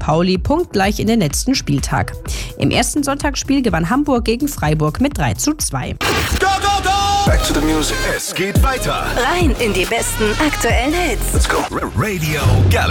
Pauli punktgleich in den letzten Spieltag. Im ersten Sonntagsspiel gewann Hamburg gegen Freiburg mit 3:2. Go, go, go! Back to the music. Es geht weiter. Rein in die besten aktuellen Hits. Let's go. Radio Galaxy.